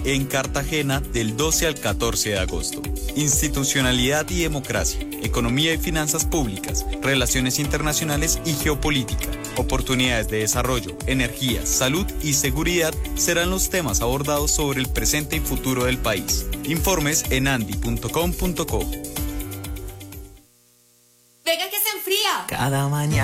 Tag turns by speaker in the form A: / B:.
A: en Cartagena del 12 al 14 de agosto. Institucionalidad y democracia, economía y finanzas públicas, relaciones internacionales y geopolítica, oportunidades de desarrollo, energía, salud y seguridad serán los temas abordados sobre el presente y futuro del país. Informes en andi.com.co.
B: Venga que se enfría.
C: Cada mañana.